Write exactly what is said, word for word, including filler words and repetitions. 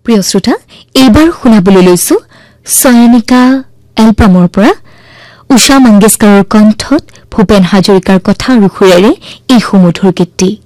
প্ৰিয় শ্ৰোতা এইবাৰ শুনাবলৈ লৈছো সয়নিকা এলবামৰ পৰা উষা মংগেশকাৰৰ কণ্ঠত ভূপেন হাজৰিকাৰ কথা আৰু সুৰেৰে এই সুমধুৰ গীতটি